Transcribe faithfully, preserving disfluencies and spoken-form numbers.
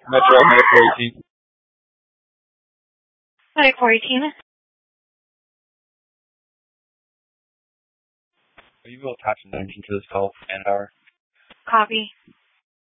Metro, Medical eighteen. Medical eighteen. Are you will attach nineteen to this call and hour? Copy.